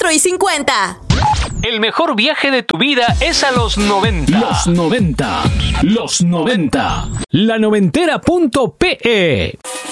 4:50. El mejor viaje de tu vida es a los 90. Los 90. Los 90. La noventera.pe